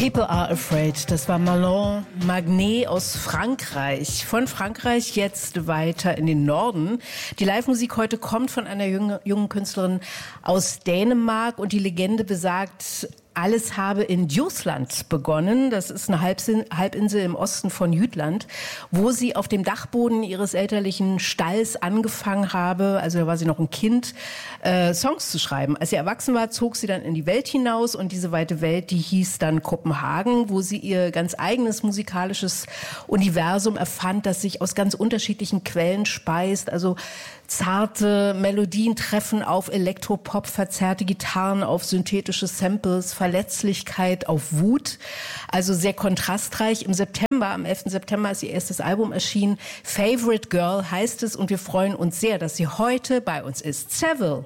People Are Afraid, das war Manon Magnet aus Frankreich. Von Frankreich jetzt weiter in den Norden. Die Live-Musik heute kommt von einer jungen Künstlerin aus Dänemark und die Legende besagt, alles habe in Djursland begonnen. Das ist eine Halbinsel im Osten von Jütland, wo sie auf dem Dachboden ihres elterlichen Stalls angefangen habe, also da war sie noch ein Kind, Songs zu schreiben. Als sie erwachsen war, zog sie dann in die Welt hinaus und diese weite Welt, die hieß dann Kopenhagen, wo sie ihr ganz eigenes musikalisches Universum erfand, das sich aus ganz unterschiedlichen Quellen speist. Also zarte Melodien treffen auf Elektropop, verzerrte Gitarren auf synthetische Samples, Verletzlichkeit auf Wut. Also sehr kontrastreich. Im September, am 11. September ist ihr erstes Album erschienen. Favorite Girl heißt es und wir freuen uns sehr, dass sie heute bei uns ist. Seville.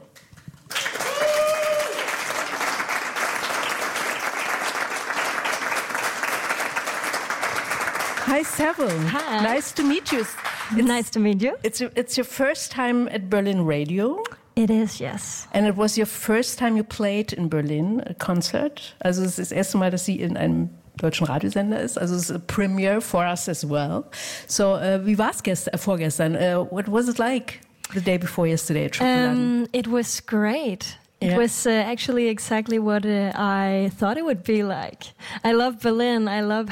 Hi, Seville. Hi. Nice to meet you. Nice to meet you. It's your first time at Berlin Radio. It is, yes. And it was your first time you played in Berlin, a concert. Also es ist das erste Mal, dass sie in einem deutschen Radiosender ist. Also es ist a premiere for us as well. So, wie war es vorgestern? What was it like the day before yesterday at Tripoli? It was great. It Yeah. was actually exactly what I thought it would be like. I love Berlin. I love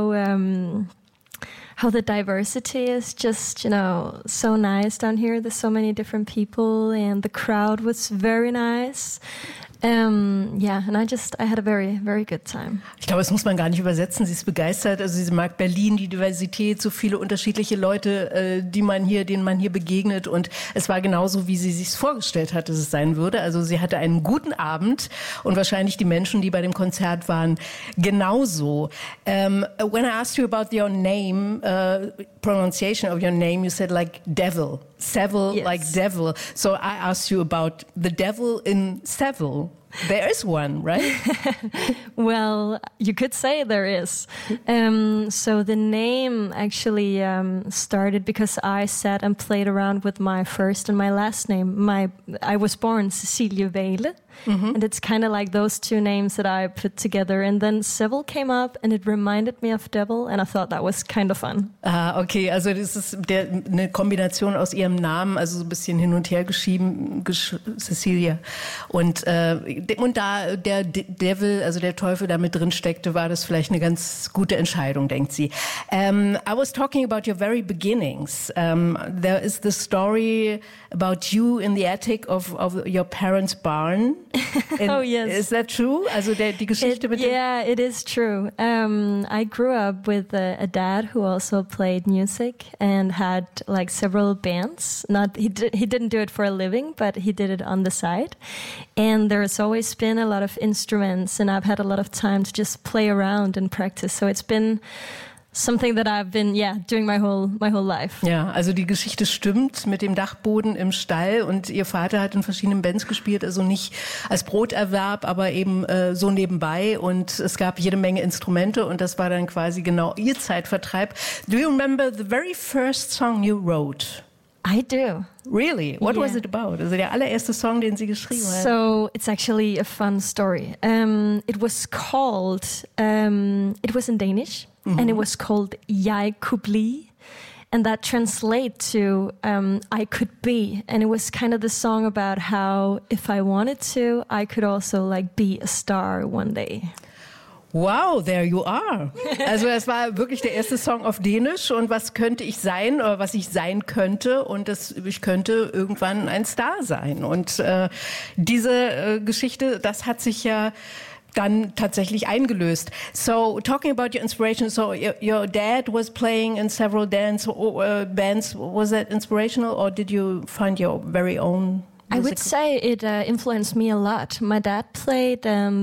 how the diversity is just, so nice down here. There's so many different people and the crowd was very nice. And I had a very, very good time. Ich glaube, das muss man gar nicht übersetzen. Sie ist begeistert. Also sie mag Berlin, die Diversität, so viele unterschiedliche Leute, denen man hier begegnet. Und es war genauso, wie sie sich vorgestellt hat, dass es sein würde. Also sie hatte einen guten Abend und wahrscheinlich die Menschen, die bei dem Konzert waren, genauso. When I asked you about your name, pronunciation of your name, you said like devil. Seville, Yes. like devil. So I asked you about the devil in Seville. There is one, right? Well, you could say there is. So the name actually started because I sat and played around with my first and my last name. I was born Cecilie Weile, and it's kind of like those two names that I put together. And then Seville came up, and it reminded me of devil, and I thought that was kind of fun. Ah, okay, also das ist eine Kombination aus ihrem Namen, also so ein bisschen hin und her geschrieben, Cecilia. Und da der Devil, also der Teufel da mit drin steckte, war das vielleicht eine ganz gute Entscheidung, denkt sie. I was talking about your very beginnings. There is the story about you in the attic of your parents' barn. Oh, yes. Is that true? Also die Geschichte mit Yeah, it is true. I grew up with a dad who also played music and had like several bands. He didn't do it for a living, but he did it on the side. And there's always been a lot of instruments, and I've had a lot of time to just play around and practice. So it's been something that I've been, doing my whole life. Ja, also die Geschichte stimmt mit dem Dachboden im Stall und ihr Vater hat in verschiedenen Bands gespielt, also nicht als Broterwerb, aber eben so nebenbei und es gab jede Menge Instrumente und das war dann quasi genau ihr Zeitvertreib. Do you remember the very first song you wrote? I do. Really? What was it about? Also der allererste Song, den sie geschrieben hat. So it's actually a fun story. It was called, it was in Danish, and it was called Jeg kunne blive. And that translates to I could be. And it was kind of the song about how if I wanted to, I could also like be a star one day. Wow, there you are. Also das war wirklich der erste Song auf Dänisch und was könnte ich sein oder was ich sein könnte und ich könnte irgendwann ein Star sein. Und diese Geschichte, das hat sich ja dann tatsächlich eingelöst. So, talking about your inspiration, so your dad was playing in several dance bands. Was that inspirational or did you find your very own? I would say it influenced me a lot. My dad played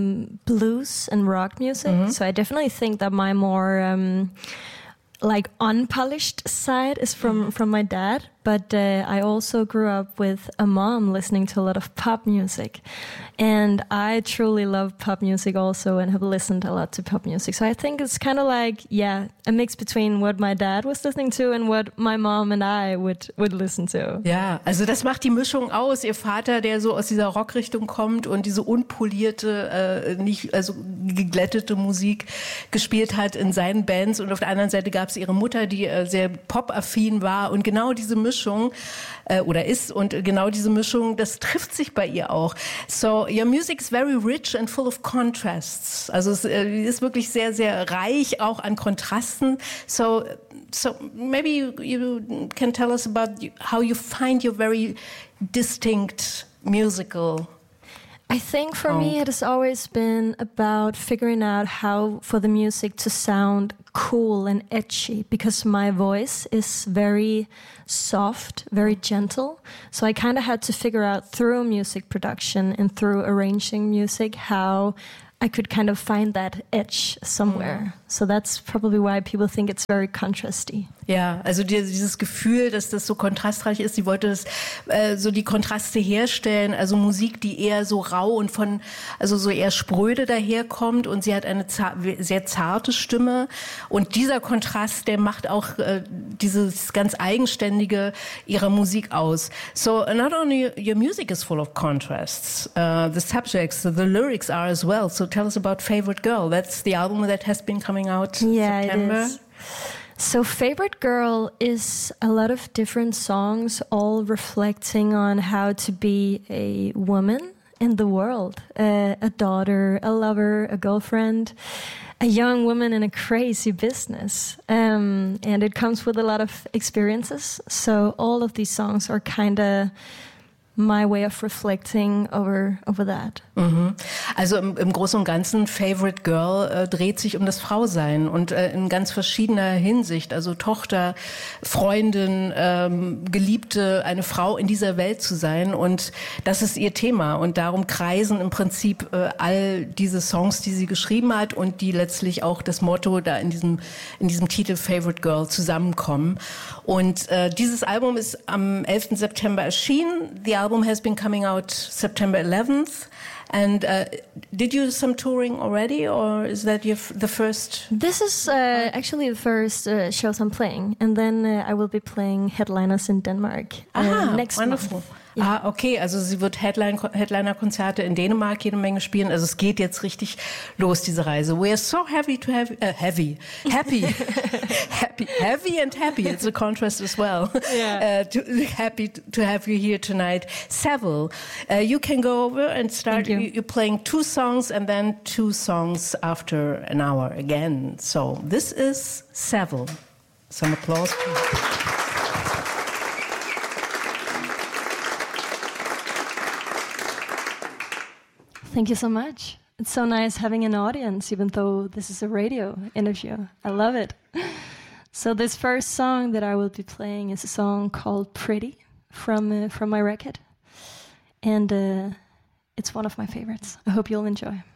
blues and rock music, so I definitely think that my more like unpolished side is from my dad. but I also grew up with a mom listening to a lot of pop music. And I truly love pop music also and have listened a lot to pop music. So I think it's kind of like, yeah, a mix between what my dad was listening to and what my mom and I would listen to. Ja, also das macht die Mischung aus. Ihr Vater, der so aus dieser Rockrichtung kommt und diese unpolierte, nicht also geglättete Musik gespielt hat in seinen Bands. Und auf der anderen Seite gab es ihre Mutter, die sehr pop-affin war. Und genau diese Mischung oder ist und genau diese Mischung, das trifft sich bei ihr auch. So, your music is very rich and full of contrasts. Also es ist wirklich sehr, sehr reich auch an Kontrasten. So maybe you can tell us about how you find your very distinct musical. I think for me it has always been about figuring out how for the music to sound cool and edgy, because my voice is very soft, very gentle. So I kind of had to figure out through music production and through arranging music how I could kind of find that edge somewhere. So that's probably why people think it's very contrasty. Ja, also dieses Gefühl, dass das so kontrastreich ist, sie wollte das, so die Kontraste herstellen, also Musik, die eher so rau und also so eher spröde daherkommt, und sie hat eine sehr zarte Stimme, und dieser Kontrast, der macht auch dieses ganz Eigenständige ihrer Musik aus. So not only your music is full of contrasts, the subjects, the lyrics are as well. So tell us about Favorite Girl. That's the album that has been coming out September. It is. So Favorite Girl is a lot of different songs, all reflecting on how to be a woman in the world, a daughter, a lover, a girlfriend, a young woman in a crazy business. And it comes with a lot of experiences. So all of these songs are kind of my way of reflecting over that. Mhm. Also im Großen und Ganzen Favorite Girl dreht sich um das Frausein und in ganz verschiedener Hinsicht. Also Tochter, Freundin, Geliebte, eine Frau in dieser Welt zu sein, und das ist ihr Thema, und darum kreisen im Prinzip all diese Songs, die sie geschrieben hat und die letztlich auch das Motto da in diesem Titel Favorite Girl zusammenkommen. Und dieses Album ist am 11. September erschienen. The album has been coming out September 11th. And did you do some touring already, or is that the first? This is actually the first shows I'm playing, and then I will be playing headliners in Denmark next wonderful. month. Ja. Okay, also sie wird Headliner-Konzerte in Dänemark jede Menge spielen. Also es geht jetzt richtig los, diese Reise. We are so happy to have happy and happy. It's a contrast as well. Yeah. Happy to have you here tonight, Seville. You can go over and start. You're playing 2 songs and then 2 songs after an hour again. So this is Seville. Some applause, please. Thank you so much. It's so nice having an audience, even though this is a radio interview. I love it. So this first song that I will be playing is a song called Pretty from my record. And it's one of my favorites. I hope you'll enjoy.